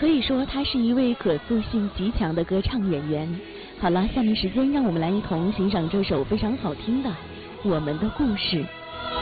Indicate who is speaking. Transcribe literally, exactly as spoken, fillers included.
Speaker 1: 可以说他是一位可塑性极强的歌唱演员。好了，下面时间让我们来一同欣赏这首非常好听的《我们的故事》。